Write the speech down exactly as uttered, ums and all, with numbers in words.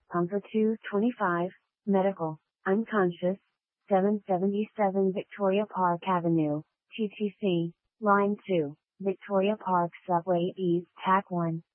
Pumper two twenty-five, Medical, unconscious, seven seventy-seven Victoria Park Avenue, T T C, Line two, Victoria Park Subway East Tack one.